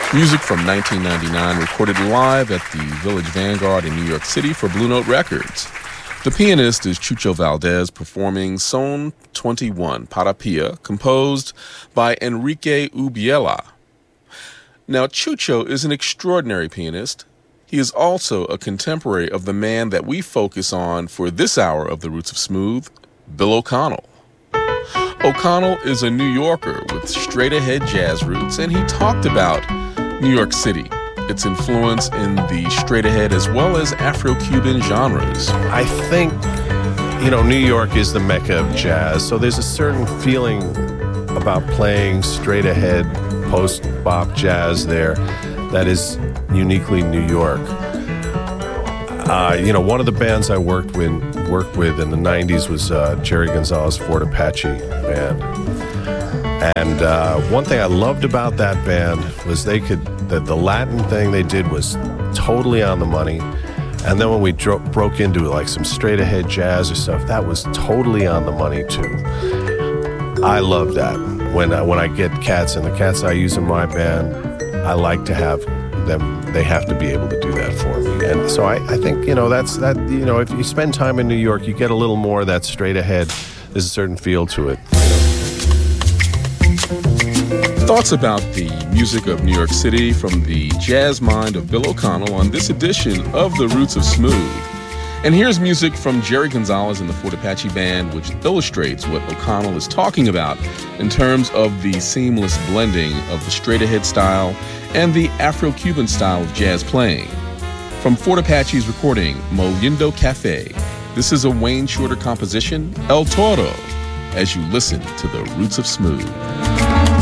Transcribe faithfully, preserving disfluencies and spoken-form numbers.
Music from nineteen ninety-nine, recorded live at the Village Vanguard in New York City for Blue Note Records. The pianist is Chucho Valdez performing Son twenty-one, Para Pia, composed by Enrique Ubiela. Now, Chucho is an extraordinary pianist. He is also a contemporary of the man that we focus on for this hour of The Roots of Smooth, Bill O'Connell. O'Connell is a New Yorker with straight-ahead jazz roots, and he talked about New York City, its influence in the straight-ahead as well as Afro-Cuban genres. I think, you know, New York is the mecca of jazz, so there's a certain feeling about playing straight-ahead post-bop jazz there that is uniquely New York. Uh, you know, one of the bands I worked with worked with in the nineties was uh, Jerry Gonzalez Fort Apache band. And uh, one thing I loved about that band was they could, the, the Latin thing they did was totally on the money. And then when we dro- broke into like some straight ahead jazz or stuff, that was totally on the money too. I love that. When I, when I get cats, and the cats I use in my band, I like to have them, they have to be able to do that for me. And so I, I think, you know, that's that, you know, if you spend time in New York, you get a little more of that straight ahead. There's a certain feel to it. Thoughts about the music of New York City from the jazz mind of Bill O'Connell on this edition of The Roots of Smooth. And here's music from Jerry Gonzalez and the Fort Apache Band, which illustrates what O'Connell is talking about in terms of the seamless blending of the straight-ahead style and the Afro-Cuban style of jazz playing. From Fort Apache's recording, Moliendo Cafe, this is a Wayne Shorter composition, El Toro, as you listen to The Roots of Smooth.